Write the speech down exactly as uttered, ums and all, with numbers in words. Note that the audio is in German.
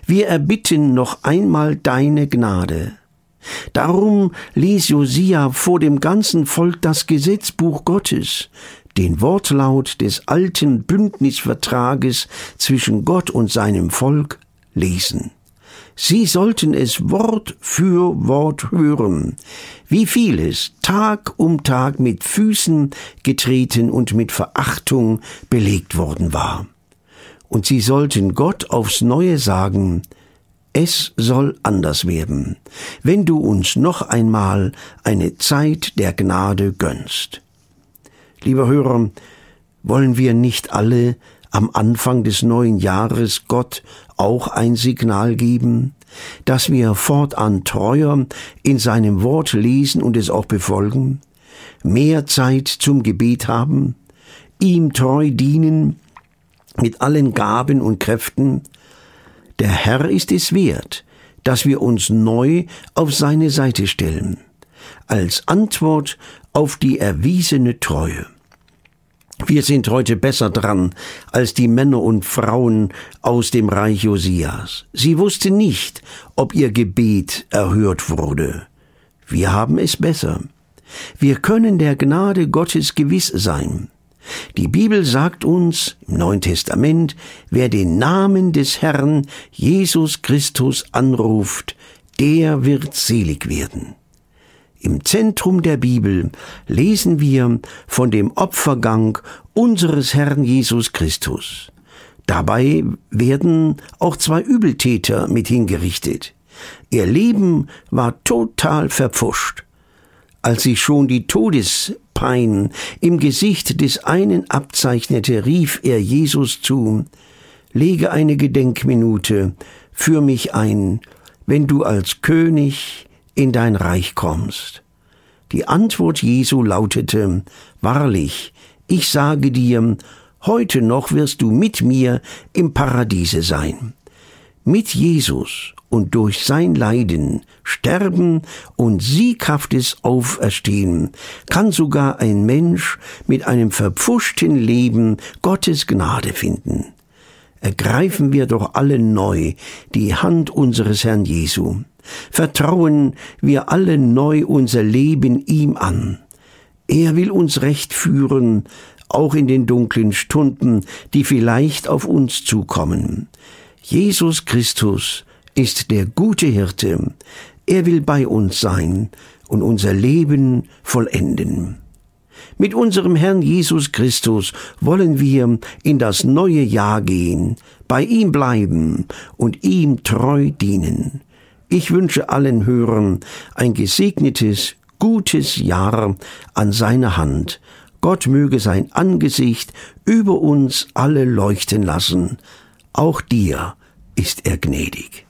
Wir erbitten noch einmal deine Gnade. Darum ließ Josia vor dem ganzen Volk das Gesetzbuch Gottes, den Wortlaut des alten Bündnisvertrages zwischen Gott und seinem Volk, lesen. Sie sollten es Wort für Wort hören, wie vieles Tag um Tag mit Füßen getreten und mit Verachtung belegt worden war. Und sie sollten Gott aufs Neue sagen: Es soll anders werden, wenn du uns noch einmal eine Zeit der Gnade gönnst. Lieber Hörer, wollen wir nicht alle am Anfang des neuen Jahres Gott auch ein Signal geben, dass wir fortan treuer in seinem Wort lesen und es auch befolgen, mehr Zeit zum Gebet haben, ihm treu dienen mit allen Gaben und Kräften? Der Herr ist es wert, dass wir uns neu auf seine Seite stellen, als Antwort auf die erwiesene Treue. Wir sind heute besser dran als die Männer und Frauen aus dem Reich Josias. Sie wussten nicht, ob ihr Gebet erhört wurde. Wir haben es besser. Wir können der Gnade Gottes gewiss sein. Die Bibel sagt uns im Neuen Testament, wer den Namen des Herrn Jesus Christus anruft, der wird selig werden. Im Zentrum der Bibel lesen wir von dem Opfergang unseres Herrn Jesus Christus. Dabei werden auch zwei Übeltäter mit hingerichtet. Ihr Leben war total verpfuscht. Als sich schon die Todespein im Gesicht des einen abzeichnete, rief er Jesus zu: Lege eine Gedenkminute für mich ein, wenn du als König in dein Reich kommst. Die Antwort Jesu lautete: Wahrlich, ich sage dir, heute noch wirst du mit mir im Paradiese sein. Mit Jesus und durch sein Leiden, Sterben und sieghaftes Auferstehen kann sogar ein Mensch mit einem verpfuschten Leben Gottes Gnade finden. Ergreifen wir doch alle neu die Hand unseres Herrn Jesu. Vertrauen wir alle neu unser Leben ihm an. Er will uns recht führen, auch in den dunklen Stunden, die vielleicht auf uns zukommen. Jesus Christus ist der gute Hirte. Er will bei uns sein und unser Leben vollenden. Mit unserem Herrn Jesus Christus wollen wir in das neue Jahr gehen, bei ihm bleiben und ihm treu dienen. Ich wünsche allen Hörern ein gesegnetes, gutes Jahr an seiner Hand. Gott möge sein Angesicht über uns alle leuchten lassen. Auch dir ist er gnädig.